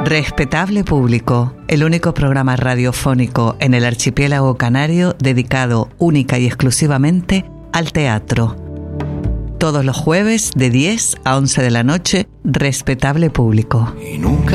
Respetable Público, el único programa radiofónico en el archipiélago canario dedicado única y exclusivamente al teatro. Todos los jueves de 10 a 11 de la noche, Respetable Público.